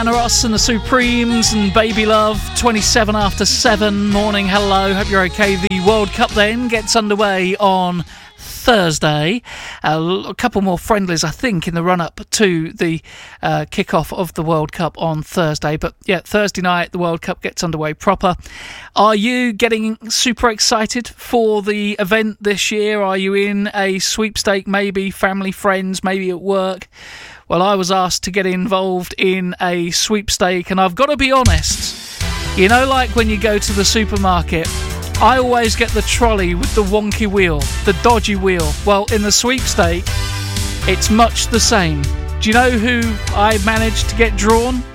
Anna Ross and the Supremes and Baby Love, 27 after 7. Morning, hello, hope you're okay. The World Cup then gets underway on Thursday. A couple more friendlies, I think, in the run-up to the kick-off of the World Cup on Thursday. But yeah, Thursday night, the World Cup gets underway proper. Are you getting super excited for the event this year? Are you in a sweepstake, maybe family, friends, maybe at work? Well, I was asked to get involved in a sweepstake, and I've got to be honest, you know, like when you go to the supermarket, I always get the trolley with the wonky wheel, the dodgy wheel. Well, in the sweepstake, it's much the same. Do you know who I managed to get drawn?